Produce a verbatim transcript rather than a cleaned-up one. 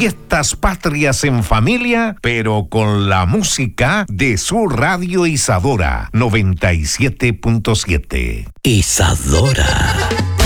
Fiestas patrias en familia, pero con la música de su radio Isadora noventa y siete punto siete. Isadora.